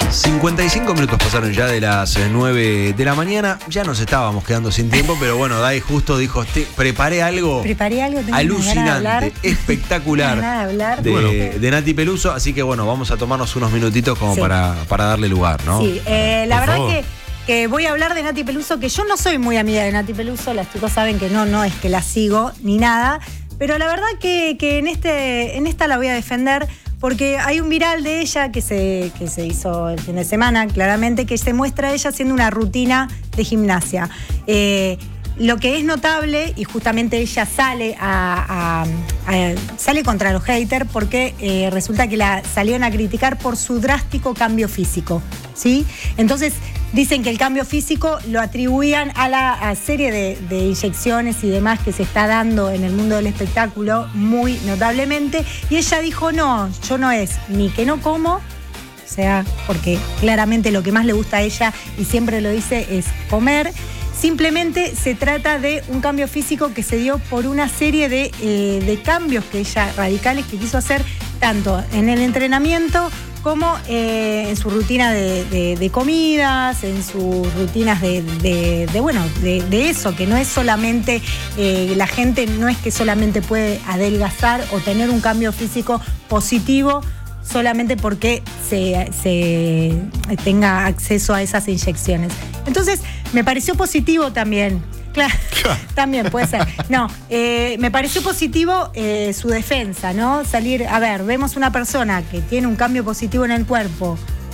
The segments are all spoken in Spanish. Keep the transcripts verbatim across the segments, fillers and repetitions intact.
cincuenta y cinco minutos pasaron ya de las nueve de la mañana. Ya nos estábamos quedando sin tiempo, pero bueno, Dai justo dijo, te, preparé algo, preparé algo alucinante, espectacular de, hablar. de, Bueno. de Nati Peluso. Así que bueno, vamos a tomarnos unos minutitos como sí. para, para darle lugar, ¿no? Sí, eh, la Por verdad favor. que, que voy a hablar de Nati Peluso, que yo no soy muy amiga de Nati Peluso, las chicos saben que no, no es que la sigo ni nada, pero la verdad que, que en, este, en esta la voy a defender. Porque hay un viral de ella que se, que se hizo el fin de semana, claramente, que se muestra a ella haciendo una rutina de gimnasia. Eh, lo que es notable, y justamente ella sale a, a, a sale contra los haters, porque eh, resulta que la salieron a criticar por su drástico cambio físico, ¿sí? Entonces dicen que el cambio físico lo atribuían a la a serie de, de inyecciones y demás que se está dando en el mundo del espectáculo muy notablemente, y ella dijo no, yo no es ni que no como, o sea, porque claramente lo que más le gusta a ella, y siempre lo dice, es comer. Simplemente se trata de un cambio físico que se dio por una serie de, eh, de cambios que ella, radicales, que quiso hacer tanto en el entrenamiento como eh, en su rutina de, de, de comidas, en sus rutinas de, de, de bueno, de, de eso, que no es solamente, eh, la gente no es que solamente puede adelgazar o tener un cambio físico positivo solamente porque se, se tenga acceso a esas inyecciones. Entonces, me pareció positivo también. Claro, también puede ser. No, eh, me pareció positivo eh, su defensa, ¿no? Salir, a ver, vemos una persona que tiene un cambio positivo en el cuerpo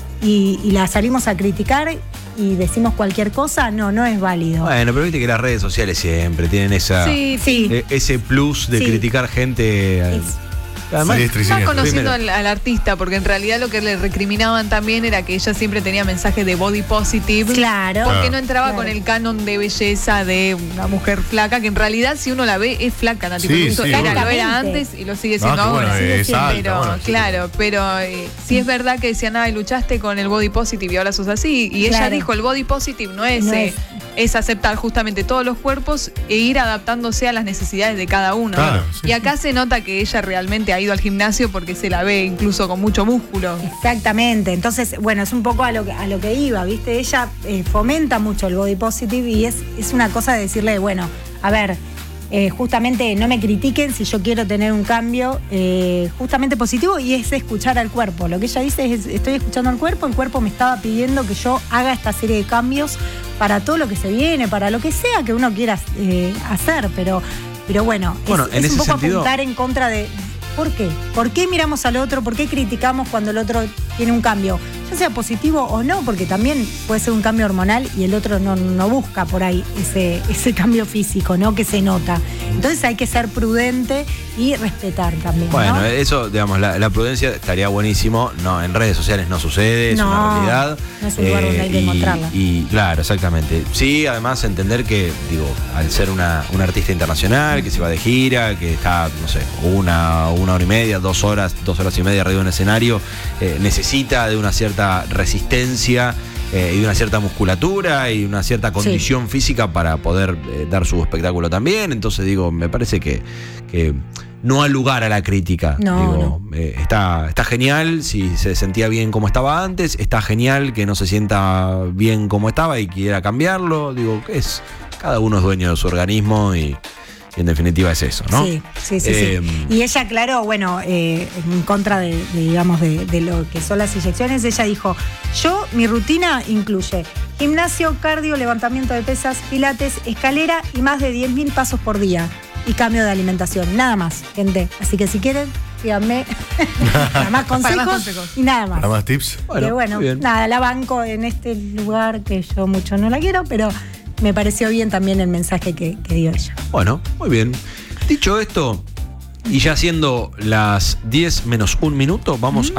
y, y la salimos a criticar y decimos cualquier cosa, no, no es válido. Bueno, pero viste que las redes sociales siempre tienen esa, sí, sí. eh, ese plus de sí. criticar gente. Es, Además, sí, más conociendo al, al artista, porque en realidad lo que le recriminaban también era que ella siempre tenía mensajes de body positive. Claro. Porque claro. no entraba claro. con el canon de belleza de una mujer flaca, que en realidad si uno la ve es flaca, Nati Peluso. Sí, sí, era, lo era obvio. antes y lo sigue siendo No, ahora. bueno, Sigue es siendo, alta, pero bueno, sí. claro, pero eh, sí es verdad que decían, ay, luchaste con el body positive y ahora sos así. Y ella Claro. dijo, el body positive no es, No eh, es. es aceptar justamente todos los cuerpos e ir adaptándose a las necesidades de cada uno. Claro, sí, y acá sí. se nota que ella realmente ha ido al gimnasio porque se la ve incluso con mucho músculo. Exactamente, entonces, bueno, es un poco a lo que, a lo que iba, ¿viste? Ella eh, fomenta mucho el body positive y es, es una cosa de decirle, bueno, a ver, eh, justamente no me critiquen si yo quiero tener un cambio eh, justamente positivo, y es escuchar al cuerpo. Lo que ella dice es, estoy escuchando al cuerpo, el cuerpo me estaba pidiendo que yo haga esta serie de cambios para todo lo que se viene, para lo que sea que uno quiera eh, hacer, pero, pero bueno, Bueno, es, en es un ese poco sentido- apuntar en contra de... ¿Por qué? ¿Por qué miramos al otro? ¿Por qué criticamos cuando el otro tiene un cambio? Ya sea positivo o no, porque también puede ser un cambio hormonal y el otro no, no busca por ahí ese, ese cambio físico, ¿no? Que se nota. Entonces hay que ser prudente y respetar también, Bueno, ¿no? eso, digamos, la, la prudencia estaría buenísimo. No, en redes sociales no sucede, es No, una realidad. no es un lugar donde hay que y, mostrarla. Y claro, exactamente. Sí, además entender que, digo, al ser una, una artista internacional, que se va de gira, que está, no sé, una, una hora y media, dos horas, dos horas y media arriba de un escenario, eh, necesita de una cierta resistencia eh, y de una cierta musculatura y una cierta condición sí. física para poder eh, dar su espectáculo también. Entonces digo, me parece que, que no ha lugar a la crítica. No, digo, no. Eh, está, está genial si se sentía bien como estaba antes, está genial que no se sienta bien como estaba y quiera cambiarlo. Digo, es cada uno es dueño de su organismo y Y en definitiva es eso, ¿no? Sí, sí, sí. Eh, sí. Y ella, claro, bueno, eh, en contra de, de digamos, de, de lo que son las inyecciones, ella dijo, yo, mi rutina incluye gimnasio, cardio, levantamiento de pesas, pilates, escalera y más de diez mil pasos por día. Y cambio de alimentación, nada más, gente. Así que si quieren, síganme. Nada más consejos, Para más consejos. y nada más. ¿Para más tips? Que bueno, bien. nada, la banco en este lugar que yo mucho no la quiero, pero me pareció bien también el mensaje que, que dio ella. Bueno, muy bien. Dicho esto, y ya siendo las diez menos un minuto, vamos a